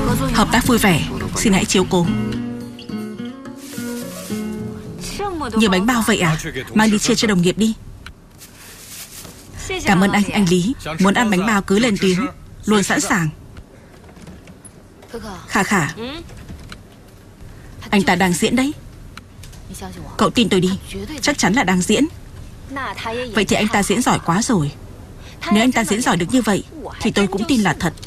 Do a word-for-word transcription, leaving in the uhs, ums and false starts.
Hợp tác vui vẻ, xin hãy chiếu cố. Nhiều bánh bao vậy à? Mang đi chia cho đồng nghiệp đi. Cảm ơn anh, anh Lý. Muốn ăn bánh bao cứ lên tiếng. Luôn sẵn sàng. Khả Khả, anh ta đang diễn đấy. Cậu tin tôi đi, chắc chắn là đang diễn. Vậy thì anh ta diễn giỏi quá rồi. Nếu anh ta diễn giỏi được như vậy thì tôi cũng tin là thật.